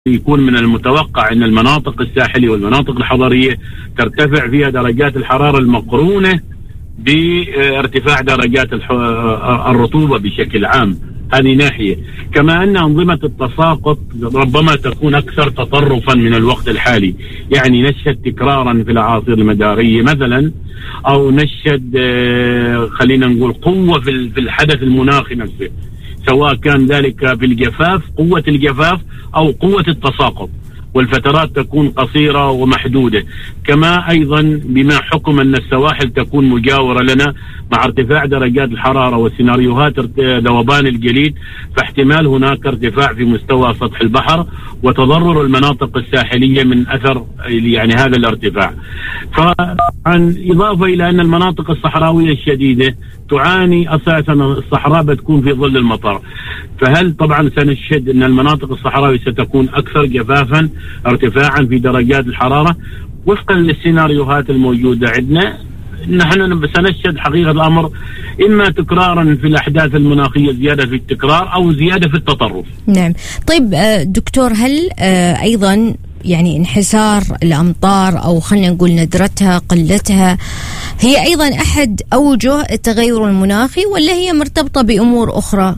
يكون من المتوقع أن المناطق الساحلية والمناطق الحضرية ترتفع فيها درجات الحرارة المقرونة بارتفاع درجات الرطوبة بشكل عام. هذه ناحية. كما أن أنظمة التساقط ربما تكون أكثر تطرفا من الوقت الحالي، يعني نشهد تكرارا في الأعاصير المدارية مثلا، أو نشهد خلينا نقول قوة في الحدث المناخي نفسه، سواء كان ذلك في الجفاف، قوة الجفاف أو قوة التساقط، والفترات تكون قصيرة ومحدودة. كما أيضا بما حكم أن السواحل تكون مجاورة لنا مع ارتفاع درجات الحرارة وسيناريوهات ذوبان الجليد، فاحتمال هناك ارتفاع في مستوى سطح البحر وتضرر المناطق الساحلية من أثر يعني هذا الارتفاع. فعن إضافة إلى أن المناطق الصحراوية الشديدة تعاني أساسا، الصحراء بتكون في ظل المطر، فهل طبعا سنشهد أن المناطق الصحراوية ستكون أكثر جفافا، ارتفاعا في درجات الحرارة وفقا للسيناريوهات الموجودة عندنا. نحن سنشهد حقيقة الأمر إما تكرارا في الأحداث المناخية، زيادة في التكرار أو زيادة في التطرف. نعم. طيب دكتور، هل أيضا يعني انحسار الأمطار أو خلينا نقول ندرتها قلتها هي أيضا أحد أوجه التغير المناخي، ولا هي مرتبطة بأمور أخرى؟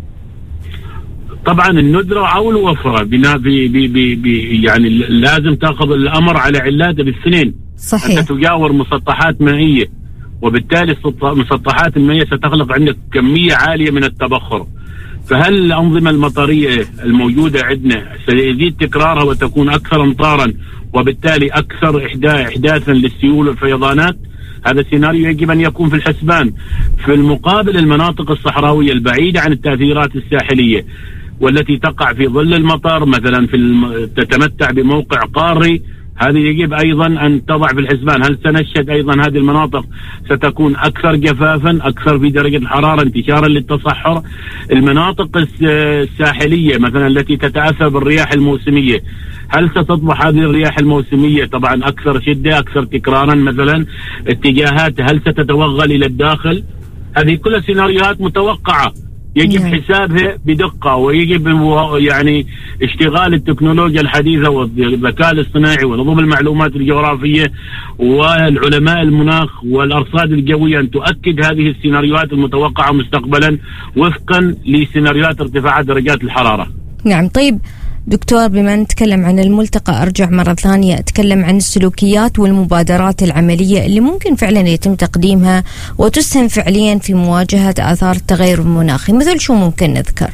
طبعا الندرة أو الوفرة يعني لازم تأخذ الأمر على علاته بالاثنين. صحيح. أنت تجاور مسطحات مائية، وبالتالي المسطحات المائية ستخلق عندك كمية عالية من التبخر، فهل الأنظمة المطرية الموجودة عندنا سيزيد تكرارها وتكون أكثر امطارا وبالتالي أكثر إحداثا للسيول والفيضانات؟ هذا السيناريو يجب أن يكون في الحسبان. في المقابل المناطق الصحراوية البعيدة عن التأثيرات الساحلية والتي تقع في ظل المطر مثلا تتمتع بموقع قاري، هذه يجب أيضا أن تضع في الحسبان. هل سنشهد أيضا هذه المناطق ستكون أكثر جفافا، أكثر في درجة الحرارة انتشارا للتصحر؟ المناطق الساحلية مثلا التي تتأثر بالرياح الموسمية، هل ستصبح هذه الرياح الموسمية طبعا أكثر شدة، أكثر تكرارا مثلا؟ اتجاهات هل ستتوغل إلى الداخل؟ هذه كلها سيناريوهات متوقعة يجب حسابها بدقة، ويجب يعني اشتغال التكنولوجيا الحديثة والذكاء الاصطناعي ونظم المعلومات الجغرافية والعلماء المناخ والأرصاد الجوية أن تؤكد هذه السيناريوهات المتوقعة مستقبلا وفقا لسيناريوهات ارتفاعات درجات الحرارة. نعم. طيب دكتور، بما نتكلم عن الملتقى أرجع مرة ثانية أتكلم عن السلوكيات والمبادرات العملية اللي ممكن فعلا يتم تقديمها وتسهم فعليا في مواجهة آثار التغير المناخي، مثل شو ممكن نذكر؟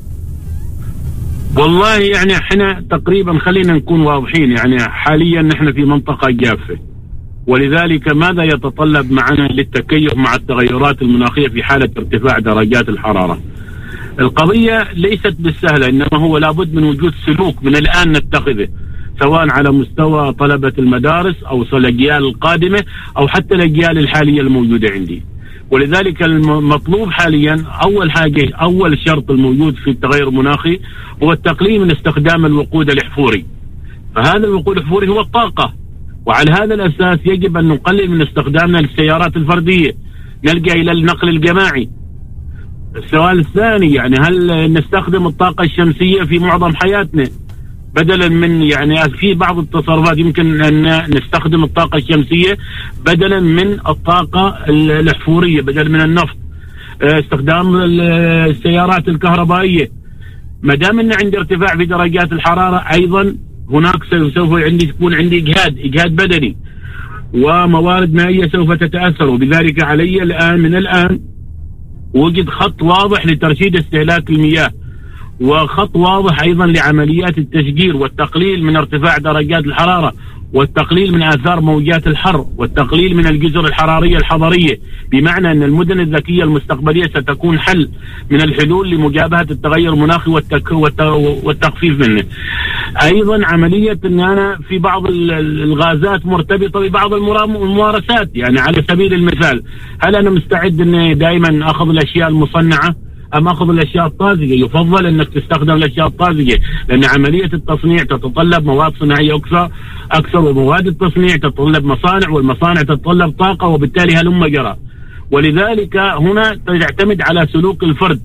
والله يعني احنا تقريبا خلينا نكون واضحين، يعني حاليا نحن في منطقة جافة، ولذلك ماذا يتطلب معنا للتكيف مع التغيرات المناخية في حالة ارتفاع درجات الحرارة؟ القضية ليست بالسهلة، إنما هو لابد من وجود سلوك من الآن نتخذه، سواء على مستوى طلبة المدارس أو الأجيال القادمة أو حتى الأجيال الحالية الموجودة عندي. ولذلك المطلوب حاليا أول حاجة، أول شرط الموجود في التغير المناخي هو التقليل من استخدام الوقود الأحفوري. فهذا الوقود الأحفوري هو الطاقة، وعلى هذا الأساس يجب أن نقلل من استخدامنا للسيارات الفردية، نلجأ إلى النقل الجماعي. السؤال الثاني، يعني هل نستخدم الطاقة الشمسية في معظم حياتنا بدلا من، يعني في بعض التصرفات يمكن أن نستخدم الطاقة الشمسية بدلا من الطاقة الأحفورية، بدلا من النفط، استخدام السيارات الكهربائية. ما دام أن عندي ارتفاع في درجات الحرارة أيضا هناك سوف يكون عندي إجهاد بدني، وموارد مائية سوف تتأثر، وبذلك علي الآن من الآن وجد خط واضح لترشيد استهلاك المياه، وخط واضح أيضا لعمليات التشجير والتقليل من ارتفاع درجات الحرارة، والتقليل من آثار موجات الحر، والتقليل من الجزر الحرارية الحضرية، بمعنى أن المدن الذكية المستقبلية ستكون حل من الحلول لمجابهة التغير المناخي والتخفيف منه. أيضا عملية أن أنا في بعض الغازات مرتبطة ببعض الممارسات، يعني على سبيل المثال هل أنا مستعد أن دائما أخذ الأشياء المصنعة أم أخذ الأشياء الطازجة؟ يفضل أنك تستخدم الأشياء الطازجة، لأن عملية التصنيع تتطلب مواد صناعية أكثر، ومواد التصنيع تتطلب مصانع، والمصانع تتطلب طاقة، وبالتالي هلم جرى. ولذلك هنا تعتمد على سلوك الفرد.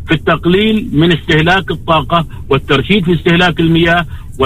في التقليل من استهلاك الطاقة والترشيد في استهلاك المياه